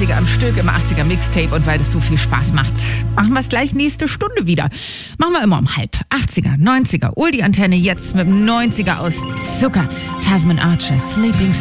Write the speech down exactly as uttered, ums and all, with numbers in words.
achtziger am Stück im achtziger Mixtape und weil das so viel Spaß macht, machen wir es gleich nächste Stunde wieder. Machen wir immer um halb. achtziger, neunziger, Ul die Antenne jetzt mit dem neunziger aus Zucker. Tasman Archer, Sleeping